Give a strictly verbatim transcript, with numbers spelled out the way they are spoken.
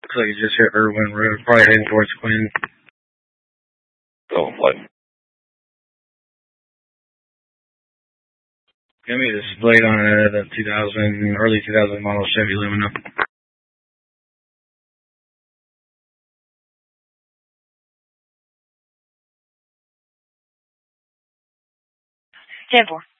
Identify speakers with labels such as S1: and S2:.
S1: Looks like you just hit Irwin Road, probably heading towards Quinn.
S2: Oh, what?
S1: Give me this plate on a the two thousand, early two thousand model Chevy Lumina.
S3: ten four.